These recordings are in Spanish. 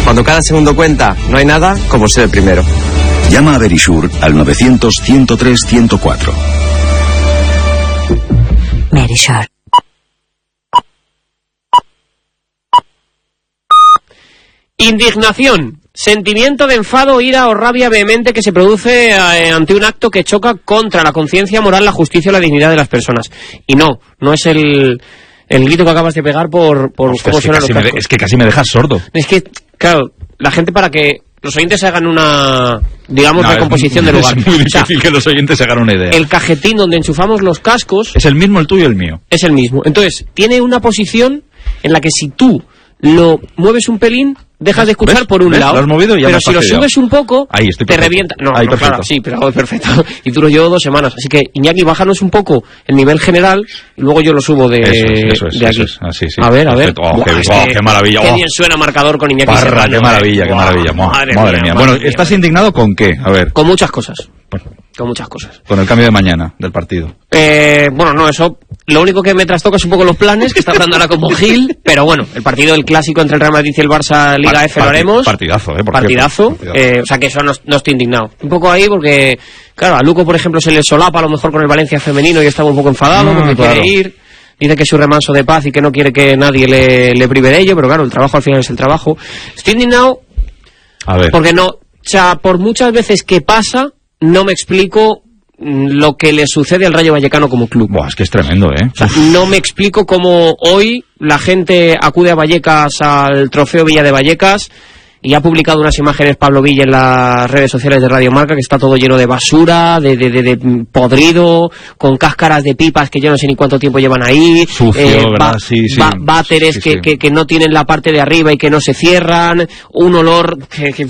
Cuando cada segundo cuenta, no hay nada como ser el primero. Llama a Verisur al 900-103-104. Verisur. Indignación. Sentimiento de enfado, ira o rabia vehemente que se produce ante un acto que choca contra la conciencia moral, la justicia o la dignidad de las personas. Y no es el grito que acabas de pegar por cómo suenan los cascos. Es que casi me dejas sordo. Es que, claro, la gente, para que los oyentes hagan una, digamos, recomposición del lugar. Es muy difícil que los oyentes se hagan una idea. El cajetín donde enchufamos los cascos... ¿Es el mismo el tuyo y el mío? Es el mismo. Entonces, tiene una posición en la que si tú lo mueves un pelín, dejas de escuchar por un lado. Lo has movido y ya pero si lo subes un poco, te revienta. No, perfecto. Claro, sí, pero perfecto. Y duro yo 2 semanas. Así que, Iñaki, bájanos un poco el nivel general y luego yo lo subo de aquí. Así, sí. A ver. Qué maravilla. Qué bien suena marcador con Iñaki. Parra, qué maravilla, qué maravilla. Madre mía. Bueno, ¿estás indignado con qué? A ver. Con muchas cosas. Con muchas cosas. Con el cambio de mañana del partido. Bueno, no, eso. Lo único que me trastoca es un poco los planes, que está hablando ahora como Gil, pero bueno, el partido del clásico entre el Real Madrid y el Barça Liga F lo haremos. Partidazo. Partidazo. O sea que eso no estoy indignado. Un poco ahí porque, claro, a Luco, por ejemplo, se le solapa a lo mejor con el Valencia femenino y estaba un poco enfadado porque quiere ir. Dice que es su remanso de paz y que no quiere que nadie le prive de ello, pero claro, el trabajo al final es el trabajo. Estoy indignado porque no, o sea, por muchas veces que pasa, no me explico lo que le sucede al Rayo Vallecano como club. Es que es tremendo, ¿eh? O sea, no me explico cómo hoy la gente acude a Vallecas, al trofeo Villa de Vallecas, y ha publicado unas imágenes Pablo Villa en las redes sociales de Radio Marca, que está todo lleno de basura, de podrido, con cáscaras de pipas que yo no sé ni cuánto tiempo llevan ahí, sucio, ¿verdad? Váteres que no tienen la parte de arriba y que no se cierran, un olor que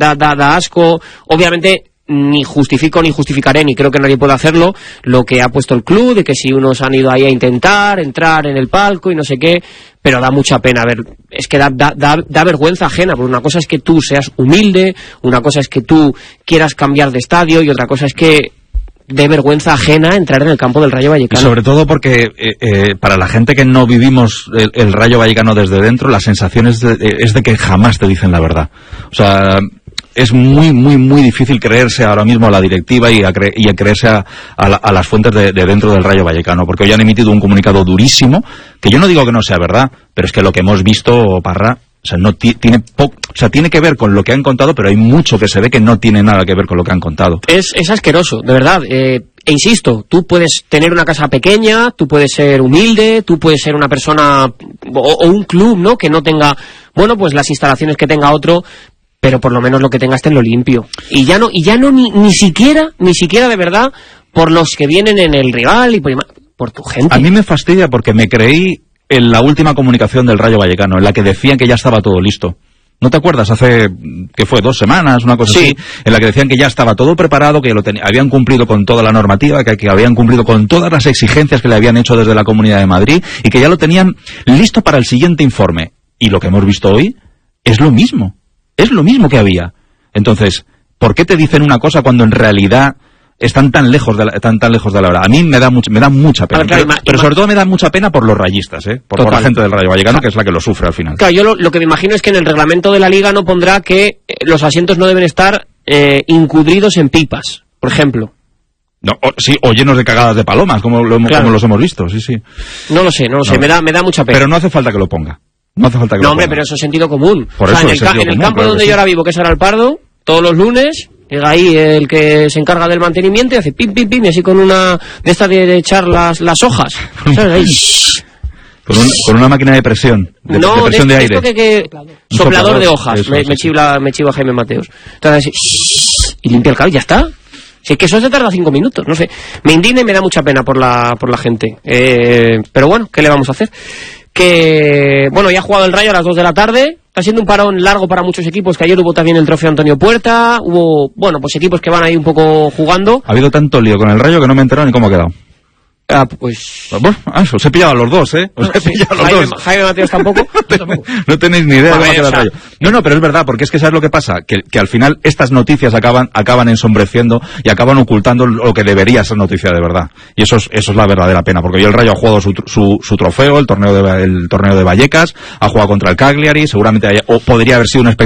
da asco. Obviamente ni justifico ni justificaré, ni creo que nadie pueda hacerlo, lo que ha puesto el club, de que si unos han ido ahí a intentar entrar en el palco y no sé qué, pero da mucha pena. A ver, es que da vergüenza ajena, porque una cosa es que tú seas humilde, una cosa es que tú quieras cambiar de estadio y otra cosa es que de vergüenza ajena entrar en el campo del Rayo Vallecano. Y sobre todo porque para la gente que no vivimos el Rayo Vallecano desde dentro, la sensación es de que jamás te dicen la verdad. O sea, es muy difícil creerse ahora mismo a la directiva y a creerse a las fuentes de dentro del Rayo Vallecano, porque hoy han emitido un comunicado durísimo, que yo no digo que no sea verdad, pero es que lo que hemos visto, Parra, o sea, tiene que ver con lo que han contado, pero hay mucho que se ve que no tiene nada que ver con lo que han contado. Es asqueroso, de verdad. E insisto, tú puedes tener una casa pequeña, tú puedes ser humilde, tú puedes ser una persona o un club, ¿no?, que no tenga, bueno, pues las instalaciones que tenga otro, pero por lo menos lo que tengas esté en lo limpio. Y ya no ni siquiera de verdad por los que vienen en el rival y por tu gente. A mí me fastidia porque me creí en la última comunicación del Rayo Vallecano, en la que decían que ya estaba todo listo. ¿No te acuerdas? Hace, ¿qué fue? 2 semanas, una cosa así, en la que decían que ya estaba todo preparado, que habían cumplido con toda la normativa, que habían cumplido con todas las exigencias que le habían hecho desde la Comunidad de Madrid y que ya lo tenían listo para el siguiente informe. Y lo que hemos visto hoy es lo mismo. Es lo mismo que había. Entonces, ¿por qué te dicen una cosa cuando en realidad están tan lejos de la verdad? A mí me da mucha pena. Pero sobre todo me da mucha pena por los rayistas, por la gente del Rayo Vallecano, que es la que lo sufre al final. Claro, yo lo que me imagino es que en el reglamento de la Liga no pondrá que los asientos no deben estar incudridos en pipas, por ejemplo. No, o llenos de cagadas de palomas, como los hemos visto, sí. No lo sé, me da mucha pena. Pero no hace falta que lo ponga. No hace falta que lo ponga. No, hombre, pero eso es sentido común. Por eso en el campo donde yo ahora vivo, que es Aralpardo, todos los lunes llega ahí el que se encarga del mantenimiento y hace pim, pim, pim, y así con una de estas de echar las hojas. Con una máquina de presión, de presión de aire. Esto que soplador de hojas, me chiva Jaime Mateos. Entonces así, y limpia el cabello, ya está. Si es que eso se tarda 5 minutos, no sé. Me indigna y me da mucha pena por la gente. Pero bueno, ¿qué le vamos a hacer? Que, bueno, ya ha jugado el Rayo a las 2 de la tarde. Está siendo un parón largo para muchos equipos, que ayer hubo también el trofeo Antonio Puerta. Hubo, bueno, pues equipos que van ahí un poco jugando. Ha habido tanto lío con el Rayo que no me he enterado ni cómo ha quedado. Pues... os he pillado a los dos, Os he pillado a los dos. Jaime Mateos tampoco. No tenéis ni idea de cómo queda el Rayo. No, pero es verdad, porque es que ¿sabes lo que pasa? Que al final estas noticias acaban ensombreciendo y acaban ocultando lo que debería ser noticia de verdad. Y eso es la verdadera pena, porque hoy el Rayo ha jugado su trofeo, el torneo de Vallecas, ha jugado contra el Cagliari, seguramente podría haber sido un espectáculo